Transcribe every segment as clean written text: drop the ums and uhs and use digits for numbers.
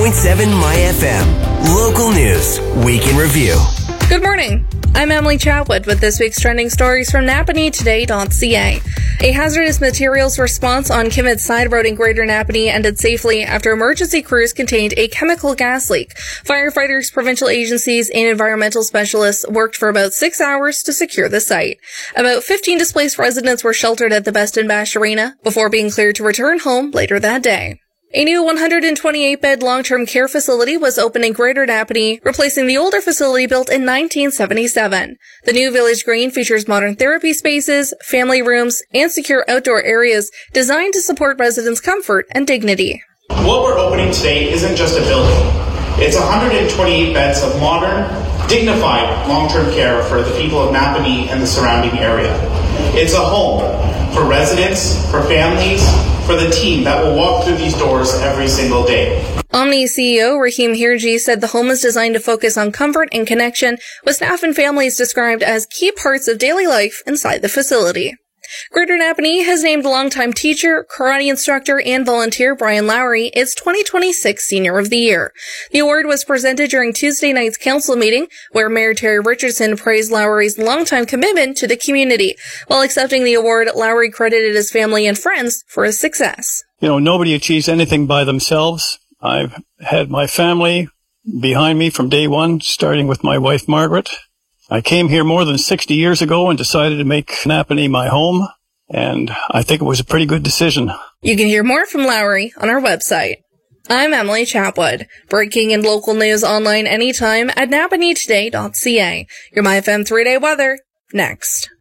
My FM. Local news, week in review. Good morning. I'm Emily Chatwood with this week's trending stories from Napanee-Today.ca. A hazardous materials response on Kimmett Side Road in Greater Napanee ended safely after emergency crews contained a chemical gas leak. Firefighters, provincial agencies, and environmental specialists worked for about 6 hours to secure the site. About 15 displaced residents were sheltered at the Best & Bash Arena before being cleared to return home later that day. A new 128-bed long-term care facility was opened in Greater Napanee, replacing the older facility built in 1977. The new Village Green features modern therapy spaces, family rooms, and secure outdoor areas designed to support residents' comfort and dignity. What we're opening today isn't just a building. It's 128 beds of modern, dignified long-term care for the people of Napanee and the surrounding area. It's a home for residents, for families, for the team that will walk through these doors every single day. Omni CEO Rahim Hirji said the home is designed to focus on comfort and connection, with staff and families described as key parts of daily life inside the facility. Greater Napanee has named longtime teacher, karate instructor, and volunteer Brian Lowry its 2026 Senior of the Year. The award was presented during Tuesday night's council meeting, where Mayor Terry Richardson praised Lowry's longtime commitment to the community. While accepting the award, Lowry credited his family and friends for his success. Nobody achieves anything by themselves. I've had my family behind me from day one, starting with my wife, Margaret. I came here more than 60 years ago and decided to make Napanee my home, and I think it was a pretty good decision. You can hear more from Lowry on our website. I'm Emily Chatwood. Breaking and local news online anytime at NapaneeToday.ca. Your MyFM 3-day weather, next.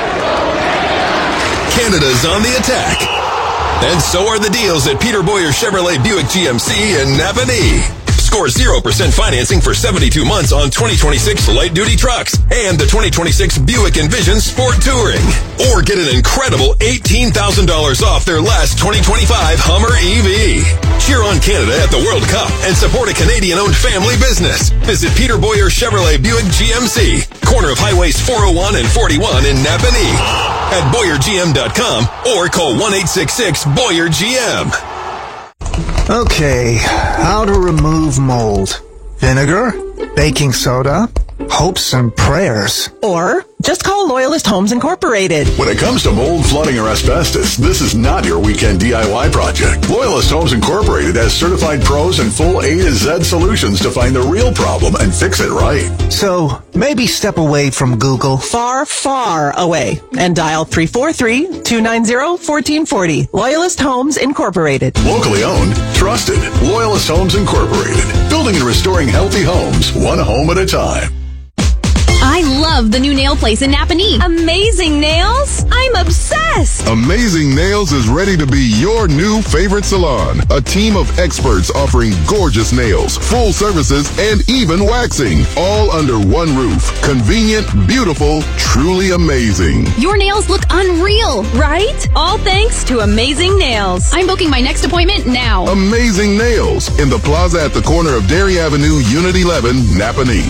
Canada's on the attack. And so are the deals at Peter Boyer Chevrolet Buick GMC in Napanee. Score 0% financing for 72 months on 2026 light-duty trucks and the 2026 Buick Envision Sport Touring. Or get an incredible $18,000 off their last 2025 Hummer EV. Cheer on Canada at the World Cup and support a Canadian-owned family business. Visit Peter Boyer Chevrolet Buick GMC, corner of Highways 401 and 41 in Napanee. At BoyerGM.com or call 1-866-BOYER-GM. Okay, how to remove mold. Vinegar, baking soda, hopes and prayers. Or just call Loyalist Homes Incorporated. When it comes to mold, flooding, or asbestos, this is not your weekend DIY project. Loyalist Homes Incorporated has certified pros and full A to Z solutions to find the real problem and fix it right. So, maybe step away from Google. Far, far away. And dial 343-290-1440. Loyalist Homes Incorporated. Locally owned, trusted. Loyalist Homes Incorporated. Building and restoring healthy homes, one home at a time. I love the new nail place in Napanee. Amazing Nails? I'm obsessed. Amazing Nails is ready to be your new favorite salon. A team of experts offering gorgeous nails, full services, and even waxing. All under one roof. Convenient, beautiful, truly amazing. Your nails look unreal, right? All thanks to Amazing Nails. I'm booking my next appointment now. Amazing Nails in the plaza at the corner of Dairy Avenue, Unit 11, Napanee.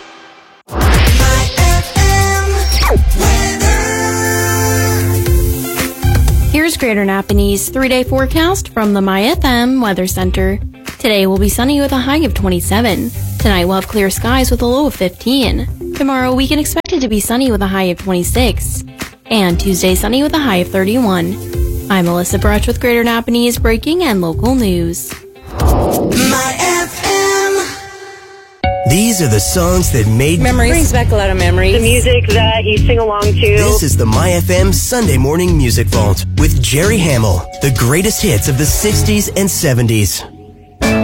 Here's Greater Napanee's 3-day forecast from the MyFM Weather Center. Today will be sunny with a high of 27. Tonight we'll have clear skies with a low of 15. Tomorrow we can expect it to be sunny with a high of 26. And Tuesday sunny with a high of 31. I'm Melissa Bruch with Greater Napanee's breaking and local news. These are the songs that made memories. Brings back a lot of memories. The music that you sing along to. This is the MyFM Sunday Morning Music Vault with Jerry Hamill. The greatest hits of the 60s and 70s.